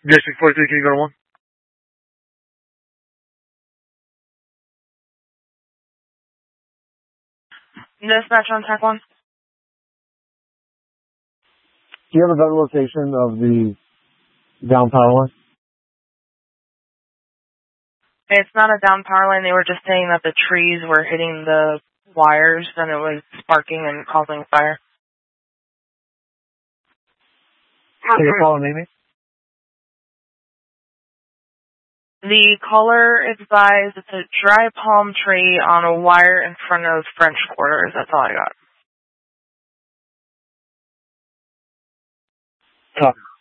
District 43, can you go to 1? Dispatch on Tech 1. Do you have a better location of the down power line? It's not a down power line. They were just saying that the trees were hitting the wires and it was sparking and causing fire. Take a call, Amy. The caller advised it's a dry palm tree on a wire in front of French Quarters. That's all I got. Copy.